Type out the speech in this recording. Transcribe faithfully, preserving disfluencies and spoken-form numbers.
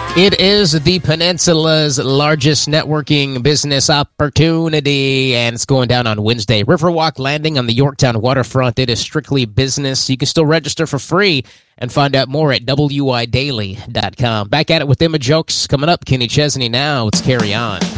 It is the Peninsula's largest networking business opportunity, and it's going down on Wednesday. Riverwalk Landing on the Yorktown waterfront. It is strictly business. You can still register for free and find out more at W I daily dot com. Back at it with Emma Jokes coming up. Kenny Chesney now. Let's carry on.